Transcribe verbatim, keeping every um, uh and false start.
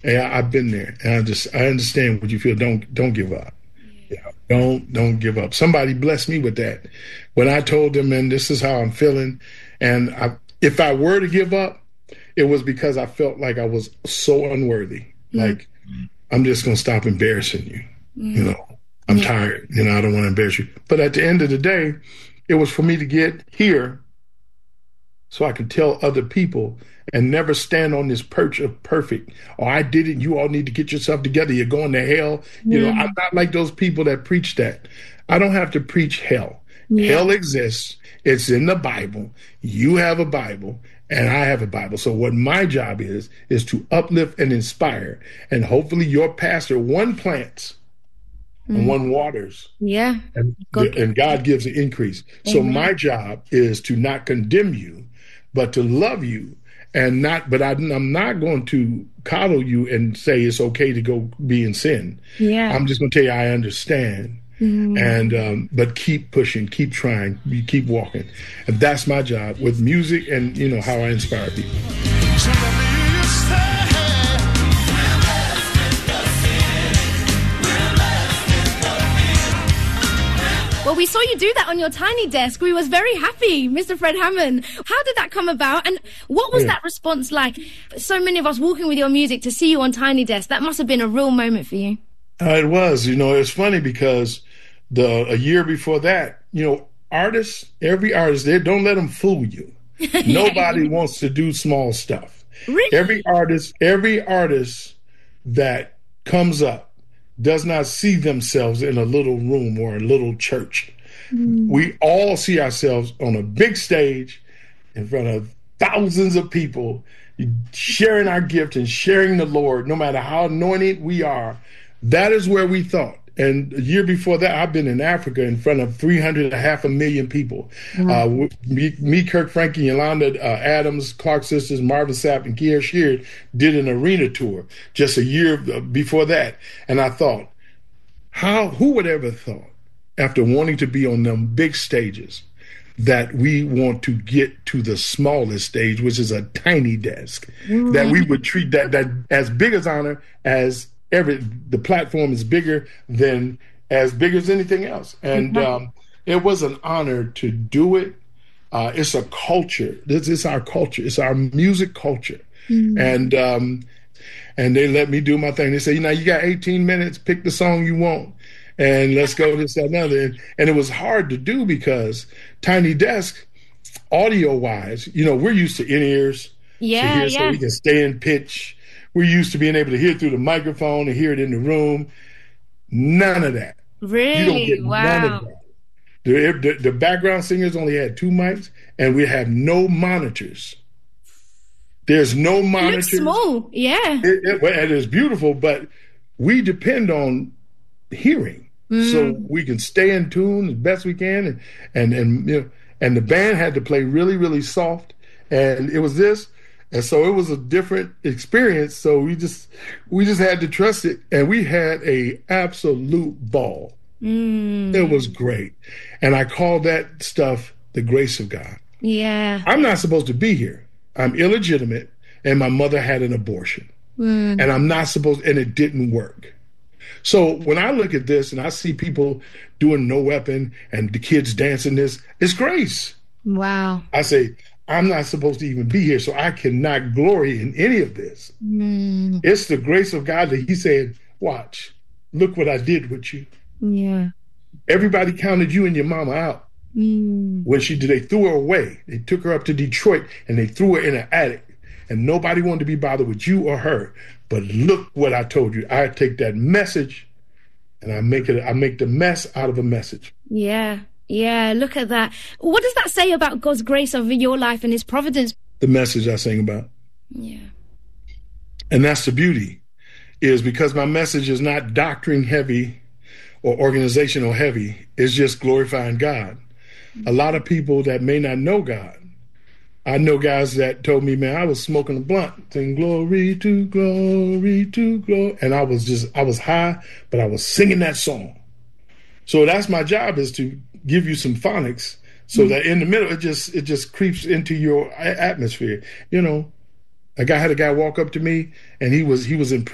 And I, I've been there, and I just I understand what you feel. Don't don't give up. Yeah, don't don't give up. Somebody blessed me with that when I told them, and this is how I'm feeling. And I, if I were to give up, it was because I felt like I was so unworthy. Mm-hmm. Like, I'm just going to stop embarrassing you. Mm-hmm. You know, I'm yeah. tired. You know, I don't want to embarrass you. But at the end of the day, it was for me to get here so I could tell other people and never stand on this perch of perfect. Oh, I did it. You all need to get yourself together. You're going to hell. Mm-hmm. You know, I'm not like those people that preach that. I don't have to preach hell. Yeah. Hell exists. It's in the Bible. You have a Bible. And I have a Bible. So what my job is, is to uplift and inspire. And hopefully your pastor, one plants mm. and one waters. Yeah. And, God, and God gives the increase. Amen. So my job is to not condemn you, but to love you. And not, but I, I'm not going to coddle you and say it's okay to go be in sin. Yeah. I'm just going to tell you I understand. Mm-hmm. And um, but keep pushing, keep trying, you keep walking, and that's my job with music and you know how I inspire people. Well, we saw you do that on your tiny desk. We was very happy, Mister Fred Hammond. How did that come about, and what was yeah. that response like? So many of us walking with your music to see you on tiny desk. That must have been a real moment for you. Uh, it was, you know, it's funny because the a year before that, you know, artists, every artist, they don't let them fool you. Nobody wants to do small stuff. Really? Every artist, every artist that comes up does not see themselves in a little room or a little church. Mm. We all see ourselves on a big stage in front of thousands of people, sharing our gift and sharing the Lord, no matter how anointed we are. That is where we thought. And a year before that, I've been in Africa in front of three hundred, a half a million people. Mm-hmm. Uh, me, me, Kirk Franklin, Yolanda uh, Adams, Clark Sisters, Marvin Sapp, and Kier Sheard did an arena tour just a year before that. And I thought, how, who would ever thought, after wanting to be on them big stages, that we want to get to the smallest stage, which is a tiny desk, mm-hmm. that we would treat that, that as big as honor as Every the platform is bigger than as big as anything else, and um, it was an honor to do it. Uh, it's a culture. This is our culture. It's our music culture, mm-hmm. and um, and they let me do my thing. They say, you know, you got eighteen minutes. Pick the song you want, and let's go this that, another. And, and it was hard to do because tiny desk, audio wise, you know, we're used to in ears, yeah, yeah, so we can stay in pitch. We're used to being able to hear through the microphone and hear it in the room. None of that. Really? You don't get wow. none of that. The, the, the background singers only had two mics, and we have no monitors. There's no monitors. It looks small, yeah. It, it, it is beautiful, but we depend on hearing, mm. so we can stay in tune as best we can. And and and you know, and the band had to play really, really soft, and it was this. And so it was a different experience. So we just we just had to trust it, and we had a absolute ball. Mm. It was great, and I call that stuff the grace of God. Yeah, I'm not supposed to be here. I'm illegitimate, and my mother had an abortion, mm. and I'm not supposed, and it didn't work. So when I look at this and I see people doing No Weapon and the kids dancing this, it's grace. Wow. I say, I'm not supposed to even be here, so I cannot glory in any of this. Mm. It's the grace of God that he said, watch, look what I did with you. Yeah. Everybody counted you and your mama out. Mm. When she did, they threw her away. They took her up to Detroit and they threw her in an attic. And nobody wanted to be bothered with you or her. But look what I told you. I take that message and I make it, I make the mess out of a message. Yeah. Yeah, look at that. What does that say about God's grace over your life and his providence? The message I sing about. Yeah. And that's the beauty, is because my message is not doctrine heavy or organizational heavy. It's just glorifying God. Mm-hmm. A lot of people that may not know God, I know guys that told me, man, I was smoking a blunt, saying glory to glory to glory. And I was just, I was high, but I was singing that song. So that's my job, is to give you some phonics so mm-hmm. that in the middle, it just it just creeps into your atmosphere. You know, a guy had a guy walk up to me and he was he was in prison.